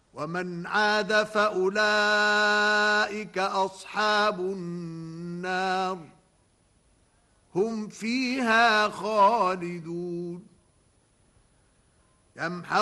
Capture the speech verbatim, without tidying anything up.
ومن عاد فأولئك أصحاب النار هم فيها خالدون. يمحق